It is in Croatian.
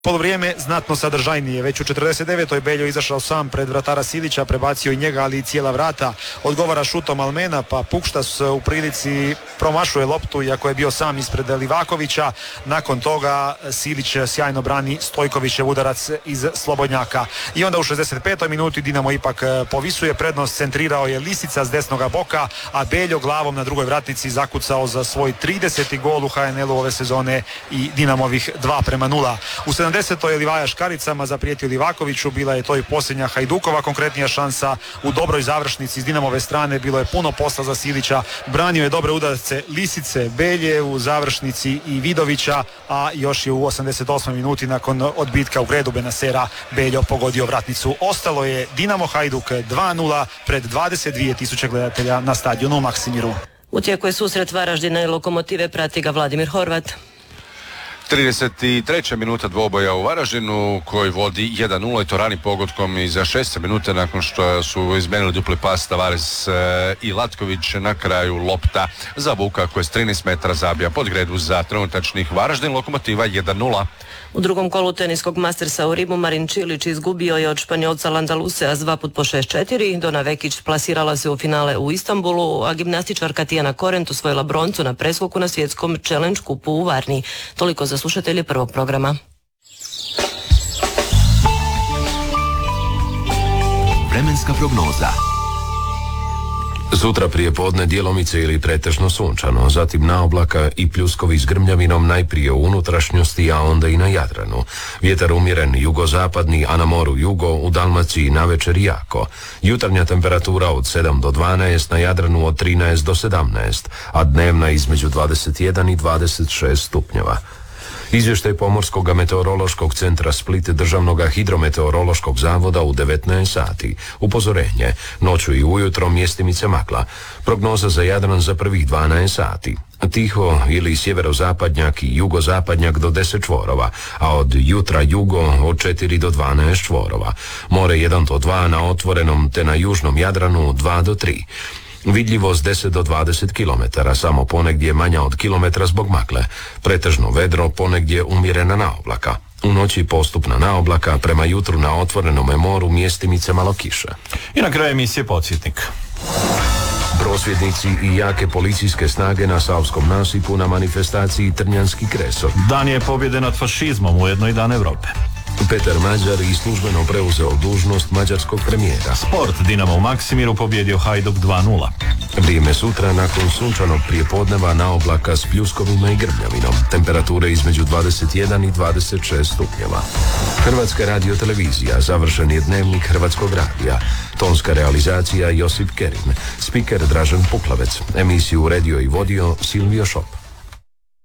Poluvrijeme znatno sadržajnije. Već u 49. Beljo izašao sam pred vratara Silića, prebacio i njega, ali i cijela vrata. Odgovara šutom Almena, pa Pukštas u prilici promašuje loptu, iako je bio sam ispred Livakovića. Nakon toga Silić sjajno brani Stojkovićev udarac iz slobodnjaka. I onda u 65. minuti Dinamo ipak povisuje prednost, centrirao je Lisica s desnoga boka, a Beljo glavom na drugoj vratnici zakucao za svoj 30. gol u HNL-u ove sezone i Dinamovih 2:0. U 70. je Livaja škaricama zaprijetio Livakoviću, bila je to i posljednja Hajdukova konkretnija šansa u dobroj završnici iz Dinamove strane, bilo je puno posla za Silića, branio je dobre udarce Lisice, Belje u završnici i Vidovića, a još je u 88. minuti nakon odbitka u gredu Benasera Beljo pogodio vratnicu. Ostalo je Dinamo Hajduk 2:0 pred 22.000 gledatelja na stadionu u Maksimiru. U tijeku je susret Varaždina i Lokomotive, prati ga Vladimir Horvat. 33. minuta dvoboja u Varaždinu koji vodi 1:0 i to ranim pogodkom i za 6 minuta nakon što su izmenili dupli pas Tavares i Latković. Na kraju lopta za Vuka koji s 13 metara zabija pod gredu za trenutačnih Varaždin. Lokomotiva 1:0. U drugom kolu teniskog Mastersa u Rimu Marin Čilić izgubio je od Španjolca Landaluse s 2 po 6-4. Dona Vekić plasirala se u finale u Istanbulu, a gimnastičarka Tijana Korent osvojila broncu na preskoku na svjetskom challenge kupu u Varni. Toliko za slušatelje prvog programa. Vremenska prognoza. Sutra prije podne djelomice ili pretežno sunčano, zatim naoblaka i pljuskovi s grmljavinom najprije u unutrašnjosti, a onda i na Jadranu. Vjetar umjeren jugozapadni, a na moru jugo, u Dalmaciji navečer jako. Jutarnja temperatura od 7 do 12, na Jadranu od 13 do 17, a dnevna između 21 i 26 stupnjeva. Izvještaj Pomorskog meteorološkog centra Split Državnog hidrometeorološkog zavoda u 19 sati. Upozorenje, noću i ujutro mjestimice magla. Prognoza za Jadran za prvih 12 sati. Tiho ili sjeverozapadnjak i jugozapadnjak do 10 čvorova, a od jutra jugo od 4 do 12 čvorova. More 1 do 2 na otvorenom te na južnom Jadranu 2 do 3. Vidljivost 10 do 20 km, samo ponegdje manja od kilometra zbog magle. Pretežno vedro, ponegdje umjerena naoblaka. U noći postupna naoblaka, prema jutru na otvorenome moru mjestimice malo kiše. I na kraju emisije podsjetnik. Prosvjednici i jake policijske snage na Savskom nasipu na manifestaciji Trnjanski kresov. Dan je pobjede nad fašizmom, ujedno i Dan Europe. Petar Mađar i službeno preuzeo dužnost mađarskog premijera. Sport, Dinamo u Maksimiru pobjedio Hajduk 2:0. Vrijeme sutra nakon sunčanog prijepodneva naoblaka s pljuskovima i grmljavinom. Temperature između 21 i 26 stupnjeva. Hrvatska radiotelevizija, završen je dnevnik Hrvatskog radija. Tonska realizacija Josip Kerin. Spiker Dražen Puklavec. Emisiju uredio i vodio Silvio Šop.